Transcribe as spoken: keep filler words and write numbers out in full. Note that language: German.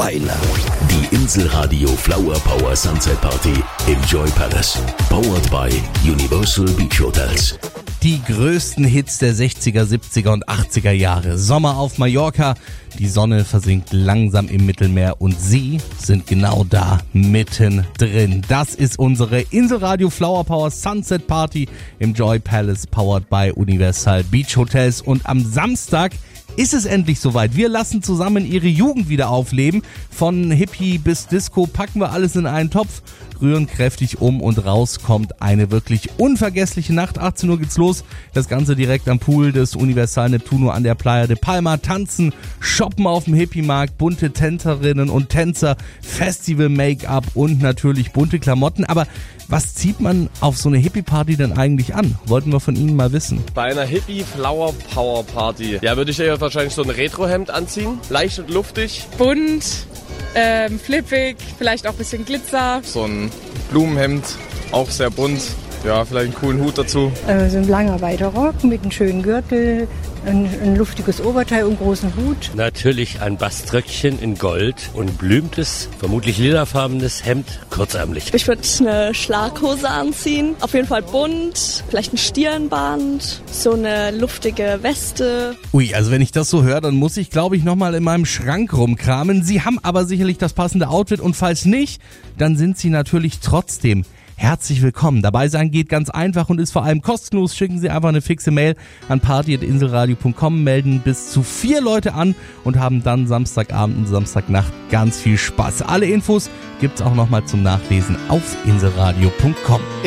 rein. Die Inselradio Flower Power Sunset Party im Joy Palace. Powered by Universal Beach Hotels. Die größten Hits der sechziger, siebziger und achtziger Jahre. Sommer auf Mallorca, die Sonne versinkt langsam im Mittelmeer und Sie sind genau da mittendrin. Das ist unsere Inselradio Flower Power Sunset Party im Joy Palace, powered by Universal Beach Hotels. Und am Samstag ist es endlich soweit. Wir lassen zusammen Ihre Jugend wieder aufleben. Von Hippie bis Disco packen wir alles in einen Topf, rühren kräftig um und raus kommt eine wirklich unvergessliche Nacht. achtzehn Uhr geht's los. Das Ganze direkt am Pool des Universal Neptuno an der Playa de Palma. Tanzen, shoppen auf dem Hippie-Markt, bunte Tänzerinnen und Tänzer, Festival-Make-up und natürlich bunte Klamotten. Aber was zieht man auf so eine Hippie-Party denn eigentlich an? Wollten wir von Ihnen mal wissen. Bei einer Hippie-Flower-Power-Party, ja, würde ich ja wahrscheinlich so ein Retro-Hemd anziehen. Leicht und luftig. Bunt, ähm, flippig, vielleicht auch ein bisschen Glitzer. So ein Blumenhemd, auch sehr bunt. Ja, vielleicht einen coolen Hut dazu. Äh, so ein langer, weiter Rock mit einem schönen Gürtel, ein, ein luftiges Oberteil und einen großen Hut. Natürlich ein Baströckchen in Gold und blümtes, vermutlich lilafarbenes Hemd, kurzärmlich. Ich würde eine Schlaghose anziehen, auf jeden Fall bunt, vielleicht ein Stirnband, so eine luftige Weste. Ui, also wenn ich das so höre, dann muss ich, glaube ich, nochmal in meinem Schrank rumkramen. Sie haben aber sicherlich das passende Outfit und falls nicht, dann sind Sie natürlich trotzdem herzlich willkommen. Dabei sein geht ganz einfach und ist vor allem kostenlos. Schicken Sie einfach eine fixe Mail an party at inselradio punkt com, melden bis zu vier Leute an und haben dann Samstagabend und Samstagnacht ganz viel Spaß. Alle Infos gibt's auch nochmal zum Nachlesen auf inselradio punkt com.